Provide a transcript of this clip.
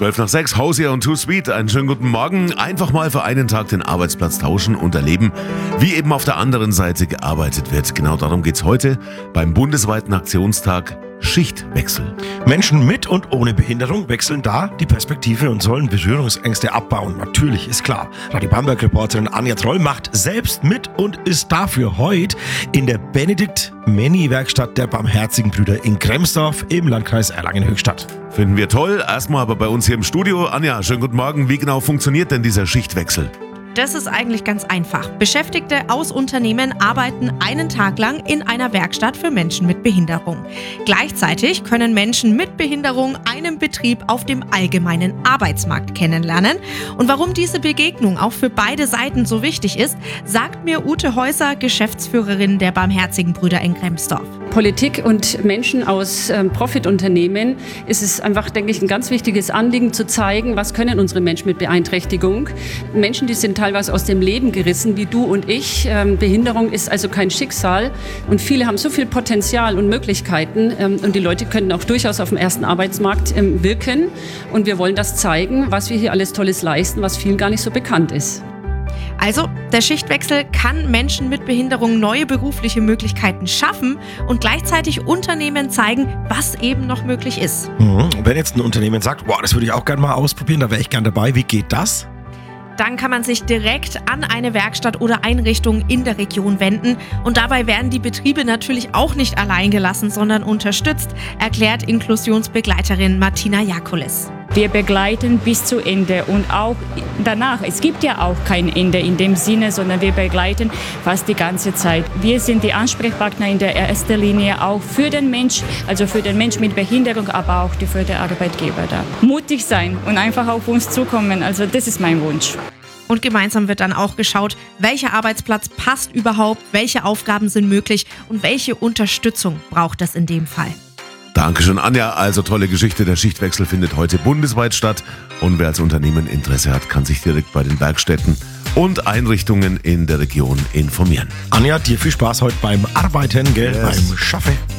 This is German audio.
12:06, Hosier und Too Sweet. Einen schönen guten Morgen. Einfach mal für einen Tag den Arbeitsplatz tauschen und erleben, wie eben auf der anderen Seite gearbeitet wird. Genau darum geht's heute beim bundesweiten Aktionstag Schichtwechsel. Menschen mit und ohne Behinderung wechseln da die Perspektive und sollen Berührungsängste abbauen. Natürlich, ist klar. Radio Bamberg-Reporterin Anja Troll macht selbst mit und ist dafür heute in der Benedikt-Menny-Werkstatt der Barmherzigen Brüder in Gremsdorf im Landkreis Erlangen-Höchstadt. Finden wir toll. Erstmal aber bei uns hier im Studio. Anja, schönen guten Morgen. Wie genau funktioniert denn dieser Schichtwechsel? Das ist eigentlich ganz einfach. Beschäftigte aus Unternehmen arbeiten einen Tag lang in einer Werkstatt für Menschen mit Behinderung. Gleichzeitig können Menschen mit Behinderung einen Betrieb auf dem allgemeinen Arbeitsmarkt kennenlernen. Und warum diese Begegnung auch für beide Seiten so wichtig ist, sagt mir Ute Häuser, Geschäftsführerin der Barmherzigen Brüder in Gremsdorf. Politik und Menschen aus Profitunternehmen ist es einfach, denke ich, ein ganz wichtiges Anliegen zu zeigen, was können unsere Menschen mit Beeinträchtigung. Menschen, die sind teilweise aus dem Leben gerissen, wie du und ich. Behinderung ist also kein Schicksal und viele haben so viel Potenzial und Möglichkeiten und die Leute können auch durchaus auf dem ersten Arbeitsmarkt wirken und wir wollen das zeigen, was wir hier alles Tolles leisten, was vielen gar nicht so bekannt ist. Also, der Schichtwechsel kann Menschen mit Behinderung neue berufliche Möglichkeiten schaffen und gleichzeitig Unternehmen zeigen, was eben noch möglich ist. Wenn jetzt ein Unternehmen sagt, wow, das würde ich auch gerne mal ausprobieren, da wäre ich gerne dabei, wie geht das? Dann kann man sich direkt an eine Werkstatt oder Einrichtung in der Region wenden. Und dabei werden die Betriebe natürlich auch nicht allein gelassen, sondern unterstützt, erklärt Inklusionsbegleiterin Martina Jakulis. Wir begleiten bis zu Ende und auch danach. Es gibt ja auch kein Ende in dem Sinne, sondern wir begleiten fast die ganze Zeit. Wir sind die Ansprechpartner in der ersten Linie auch für den Mensch, also für den Mensch mit Behinderung, aber auch für den Arbeitgeber da. Mutig sein und einfach auf uns zukommen, also das ist mein Wunsch. Und gemeinsam wird dann auch geschaut, welcher Arbeitsplatz passt überhaupt, welche Aufgaben sind möglich und welche Unterstützung braucht es in dem Fall. Dankeschön, Anja. Also tolle Geschichte. Der Schichtwechsel findet heute bundesweit statt. Und wer als Unternehmen Interesse hat, kann sich direkt bei den Werkstätten und Einrichtungen in der Region informieren. Anja, dir viel Spaß heute beim Arbeiten, gell? Beim Schaffen.